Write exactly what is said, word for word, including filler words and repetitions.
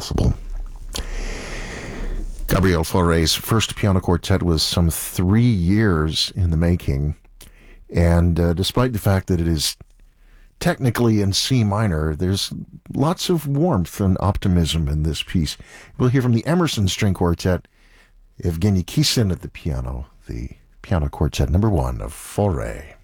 possible. Gabriel Fauré's first piano quartet was some three years in the making, and uh, despite the fact that it is technically in C minor, there's lots of warmth and optimism in this piece. We'll hear from the Emerson String Quartet, Evgeny Kissin at the piano, the piano quartet number one of Fauré.